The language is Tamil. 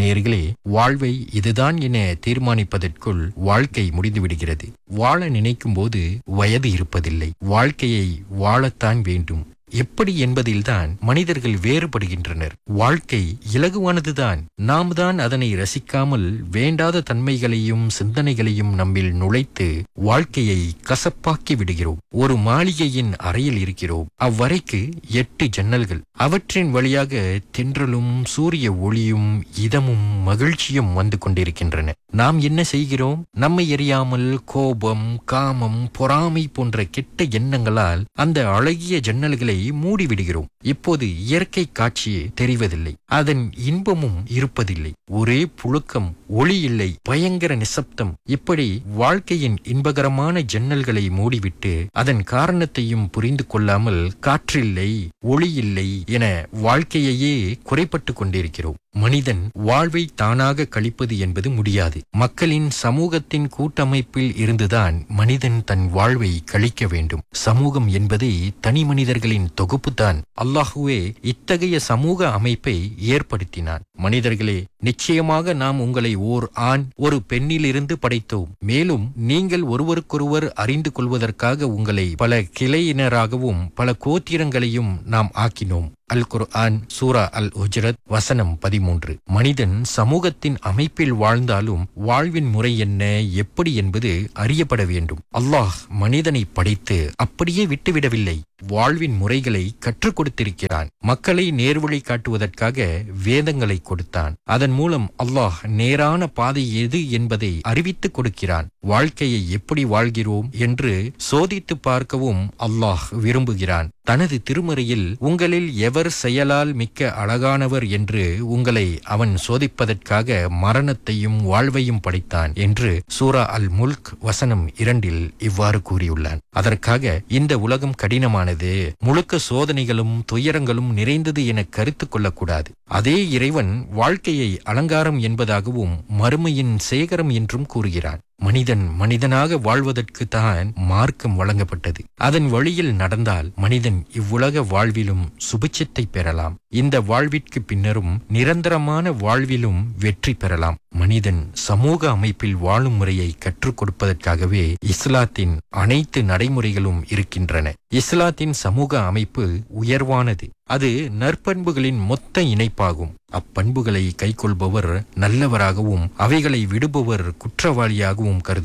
நேயர்களே, வாழ்வை இதுதான் என தீர்மானிப்பதற்குள் வாழ்க்கை முடிந்து விடுகிறது. வாழ நினைக்கும் போது வயது இருப்பதில்லை. வாழ்க்கையை வாழத்தான் வேண்டும். எப்படி என்பதில்தான் மனிதர்கள் வேறுபடுகின்றனர். வாழ்க்கை இலகுவானதுதான். நாம் தான் அதனை ரசிக்காமல் வேண்டாத தன்மைகளையும் சிந்தனைகளையும் நம்மில் நுழைத்து வாழ்க்கையை கசப்பாக்கி விடுகிறோம். ஒரு மாளிகையின் அறையில் இருக்கிறோம். அவ்வறைக்கு 8 ஜன்னல்கள். அவற்றின் வழியாக தென்றலும் சூரிய ஒளியும் இதமும் மகிழ்ச்சியும் வந்து கொண்டிருக்கின்றன. நாம் என்ன செய்கிறோம்? நம்மை எறியாமல் கோபம், காமம், பொறாமை போன்ற கெட்ட எண்ணங்களால் அந்த அழகிய ஜன்னல்களை மூடிவிடுகிறோம். இப்போது இயற்கை காட்சியே தெரிவதில்லை. அதன் இன்பமும் இருப்பதில்லை. ஒரே புழுக்கம், ஒளி இல்லை, பயங்கர நிசப்தம். இப்படி வாழ்க்கையின் இன்பகரமான ஜன்னல்களை மூடிவிட்டு அதன் காரணத்தையும் புரிந்து கொள்ளாமல் காற்றில்லை, ஒளி இல்லை என வாழ்க்கையையே குறைப்பட்டு கொண்டிருக்கிறோம். மனிதன் வாழ்வை தானாக கழிப்பது என்பது முடியாது. மக்களின் சமூகத்தின் கூட்டமைப்பில் இருந்துதான் மனிதன் தன் வாழ்வை கழிக்க வேண்டும். சமூகம் என்பதே தனி மனிதர்களின் தொகுப்புதான். அல்லாஹுவே இத்தகைய சமூக அமைப்பை ஏற்படுத்தினான். மனிதர்களே, நிச்சயமாக நாம் உங்களை ஓர் ஆண் ஒரு பெண்ணிலிருந்து படைத்தோம். மேலும் நீங்கள் ஒருவருக்கொருவர் அறிந்து கொள்வதற்காக உங்களை பல கிளையினராகவும் பல கோத்திரங்களையும் நாம் ஆக்கினோம். அல் குர்ஆன் சூரா அல் ஹுஜ்ரத் வசனம் 13. மனிதன் சமூகத்தின் அமைப்பில் வாழ்ந்தாலும் வாழ்வின் முறை என்ன, எப்படி என்பது அறியப்பட வேண்டும். அல்லாஹ் மனிதனை படைத்து அப்படியே விட்டுவிடவில்லை. வாழ்வின் முறைகளை கற்றுக் கொடுத்திருக்கிறான். மக்களை நேர்வழி காட்டுவதற்காக வேதங்களை கொடுத்தான். அதன் மூலம் அல்லாஹ் நேரான பாதை எது என்பதை அறிவித்துக் கொடுக்கிறான். வாழ்க்கையை எப்படி வாழ்கிறோம் என்று சோதித்து பார்க்கவும் அல்லாஹ் விரும்புகிறான். தனது திருமறையில் உங்களில் எவர் செயலால் மிக்க அழகானவர் என்று உங்களை அவன் சோதிப்பதற்காக மரணத்தையும் வாழ்வையும் படைத்தான் என்று சூரா அல் முல்க் வசனம் 2 இவ்வாறு கூறியுள்ளான். அதற்காக இந்த உலகம் கடினமானது, முழுக்க சோதனைகளும் துயரங்களும் நிறைந்தது என கருத்து கொள்ளக்கூடாது. அதே இறைவன் வாழ்க்கையை அலங்காரம் என்பதாகவும் மறுமையின் சேகரம் என்றும் கூறுகிறான். மனிதன் மனிதனாக வாழ்வதற்கு தான் மார்க்கம் வழங்கப்பட்டது. அதன் வழியில் நடந்தால் மனிதன் இவ்வுலக வாழ்விலும் சுபிட்சத்தை பெறலாம். இந்த வாழ்விற்கு பின்னரும் நிரந்தரமான வாழ்விலும் வெற்றி பெறலாம். மனிதன் சமூக அமைப்பில் வாழும் முறையை கற்றுக் கொடுப்பதற்காகவே இஸ்லாத்தின் அனைத்து நடைமுறைகளும் இருக்கின்றன. இஸ்லாத்தின் சமூக அமைப்பு உயர்வானது. அது நற்பண்புகளின் மொத்த இணைப்பாகும். அப்பண்புகளை கைக்கொள்பவர் நல்லவராகவும் அவைகளை விடுபவர் குற்றவாளியாகவும் கருத